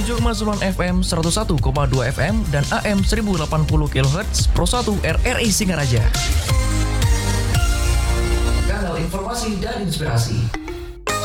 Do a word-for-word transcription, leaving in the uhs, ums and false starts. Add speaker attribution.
Speaker 1: tujuh koma sembilan F M, seratus satu koma dua F M, dan A M seribu delapan puluh kilohertz Pro satu R R I Singaraja. Kanal informasi dan inspirasi.